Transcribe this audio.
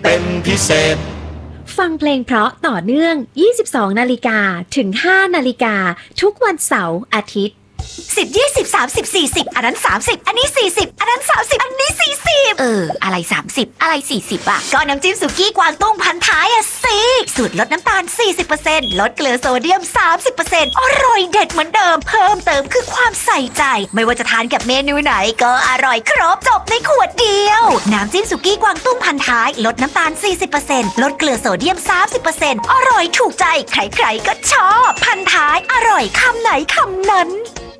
เป็นพิเศษฟังเพลงเพราะต่อเนื่อง 22 นาฬิกาถึง 5 นาฬิกาทุกวันเสาร์อาทิตย์ 10 20 30 40อันนั้น30อันนี้40อันนั้น30อันนี้40อะไร30อะไร40อ่ะก็น้ำจิ้มสุกี้กวางตุ้งพันท้ายอ่ะสิสูตรลดน้ำตาล 40% ลดเกลือโซเดียม 30% อร่อยเด็ดเหมือนเดิมเพิ่มเติมคือความใส่ใจไม่ว่าจะทานกับเมนูไหนก็อร่อยครบจบในขวดเดียวน้ำจิ้มสุกี้กวางตุ้งพันท้ายลดน้ำตาล 40% ลดเกลือโซเดียม 30% อร่อยถูกใจใครๆก็ชอบพันท้ายอร่อยคำไหนคำนั้น